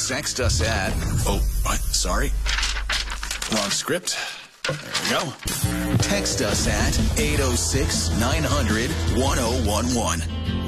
Text us at... Oh, what? Sorry. Wrong script. There we go. Text us at 806-900-1011.